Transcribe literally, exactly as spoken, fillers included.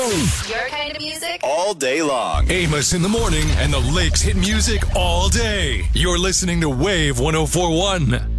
Your kind of music? All day long. Amos in the morning and the Lakes hit music all day. You're listening to Wave one oh four one.